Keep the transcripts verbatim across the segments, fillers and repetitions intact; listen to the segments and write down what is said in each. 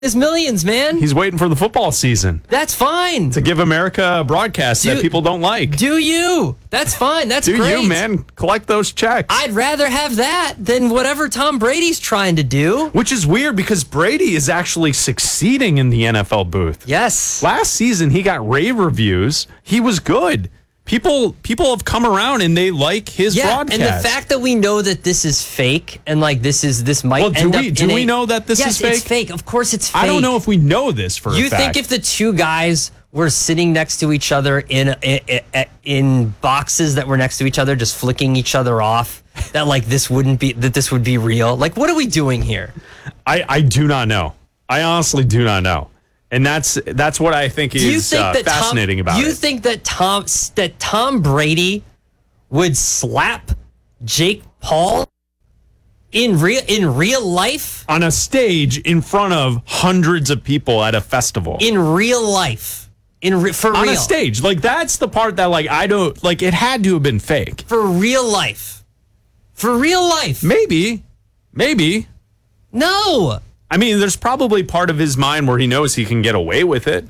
his millions, man. He's waiting for the football season. That's fine. To give America a broadcast do, that people don't like. Do you? That's fine. That's do great. Do you, man. Collect those checks. I'd rather have that than whatever Tom Brady's trying to do. Which is weird because Brady is actually succeeding in the N F L booth. Yes. Last season, he got rave reviews. He was good. People people have come around and they like his yeah, broadcast. And the fact that we know that this is fake and like this is this might well, do end we, up do in we a, know that this yes, is fake? It's fake. Of course it's fake. I don't know if we know this for you a fact. think if the two guys were sitting next to each other in, in in boxes that were next to each other, just flicking each other off, that like this wouldn't be that this would be real? Like, what are we doing here? I, I do not know. I honestly do not know. And that's that's what I think is you think uh, that fascinating Tom, about you it. You think that Tom that Tom Brady would slap Jake Paul in real in real life on a stage in front of hundreds of people at a festival? In real life, in re, for on real on a stage, like that's the part that like I don't like. It had to have been fake for real life. For real life, maybe, maybe no. I mean, there's probably part of his mind where he knows he can get away with it.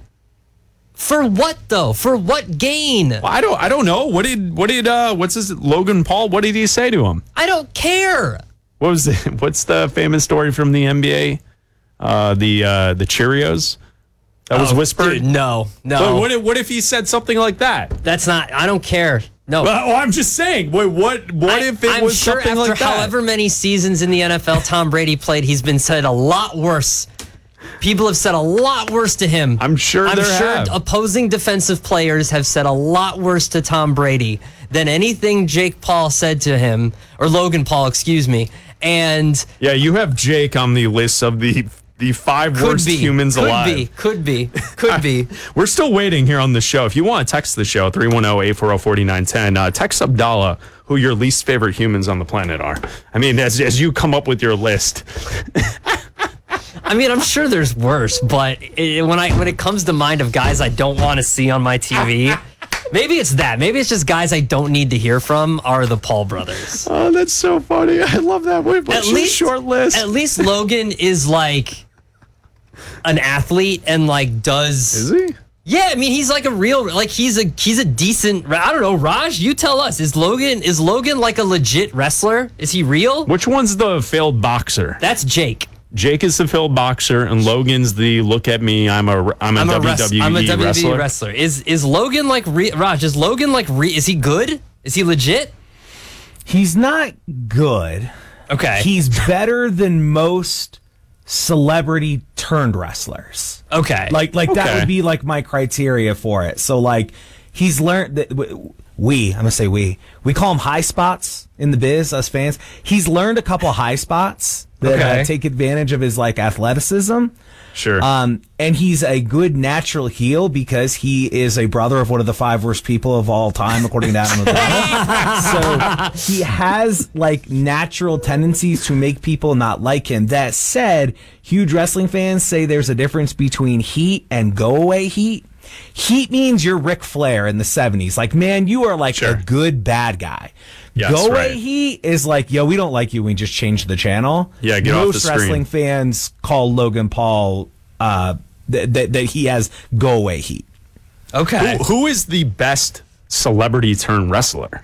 For what though? For what gain? Well, I don't. I don't know. What did? What did? Uh, what's his Logan Paul? What did he say to him? I don't care. What was it? What's the famous story from the N B A? Uh, the uh, the Cheerios that oh, was whispered. Dude, no, no. But what if? What if he said something like that? That's not. I don't care. No. Well, I'm just saying. Wait, what? What I, if it I'm was sure something after like that? however many seasons in the N F L Tom Brady played, he's been said a lot worse. People have said a lot worse to him. I'm sure I'm there sure have. opposing defensive players have said a lot worse to Tom Brady than anything Jake Paul said to him, or Logan Paul, excuse me. And yeah, you have Jake on the list of the the five worst be, humans could alive. Could be, could be, could be. We're still waiting here on the show. If you want to text the show, three one zero, eight four zero, four nine one zero, uh, text Abdallah who your least favorite humans on the planet are. I mean, as, as you come up with your list. I mean, I'm sure there's worse, but it, when I when it comes to mind of guys I don't want to see on my T V, maybe it's that. Maybe it's just guys I don't need to hear from are the Paul brothers. Oh, that's so funny. I love that. Wait, what's at your least, short list? At least Logan is like an athlete and like does. Is he? Yeah, I mean, he's like a real, like he's a he's a decent. I don't know, Raj. You tell us. Is Logan is Logan like a legit wrestler? Is he real? Which one's the failed boxer? That's Jake. Jake is the failed boxer, and Logan's the look at me. I'm a I'm a I'm W W E, a, res- I'm a W W E wrestler. wrestler. Is is Logan like re- Raj? Is Logan like re- is he good? Is he legit? He's not good. Okay. He's better than most celebrity turned wrestlers. Okay. Like like Okay. that would be like my criteria for it. So like he's learned that we, I'm going to say we, we call him high spots in the biz, us fans. He's learned a couple high spots that Okay. uh, take advantage of his like athleticism. Sure. Um, and he's a good natural heel because he is a brother of one of the five worst people of all time, according to Adam Levine. So he has like natural tendencies to make people not like him. That said, huge wrestling fans say there's a difference between heat and go away heat. Heat means you're Ric Flair in the seventies. Like, man, you are like Sure. a good bad guy. Yes, Go away right. heat is like, yo, we don't like you. We just changed the channel. Yeah, get off Most the screen. wrestling fans call Logan Paul uh, th- th- that he has go away heat. Okay. who, who is the best celebrity turned wrestler?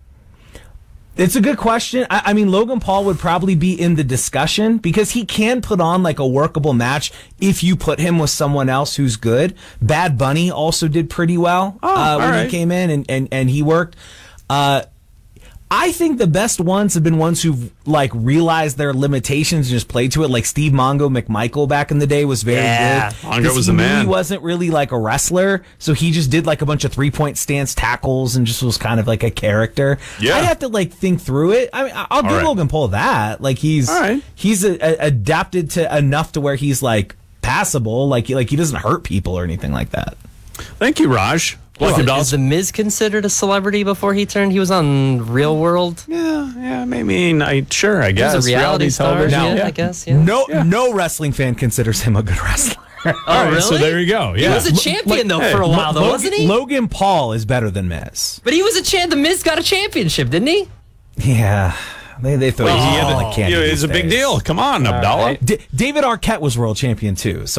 It's a good question. I, I mean, Logan Paul would probably be in the discussion because he can put on like a workable match if you put him with someone else who's good. Bad Bunny also did pretty well Oh, uh, when all right. he came in and, and, and he worked. Uh, I think the best ones have been ones who've like realized their limitations and just played to it. Like Steve Mongo McMichael back in the day was very Yeah. good. Mongo 'Cause was he the knew man. He wasn't really like a wrestler, so he just did like a bunch of three point stance tackles and just was kind of like a character. Yeah. I'd have to like think through it. I mean, I'll give right. Logan Paul that. Like he's All right. he's a, a, adapted to enough to where he's like passable. Like like he doesn't hurt people or anything like that. Thank you, Raj. Is, Lucky is Dolls. The Miz considered a celebrity before he turned? He was on Real World. Yeah, yeah, maybe. I sure, I guess. He was a reality, star. television. Yeah, Yeah. I guess. Yeah. No no wrestling fan considers him a good wrestler. Oh, All right, really? so there you go. He Yeah. was a champion though hey, for a while, though, Logan, wasn't he? Logan Paul is better than Miz. But he was a champ. The Miz got a championship, didn't he? Yeah. They, they throw Well, it he had like a- candy yeah, these it's a big days. deal. Come on, Abdallah. D- David Arquette was world champion too. So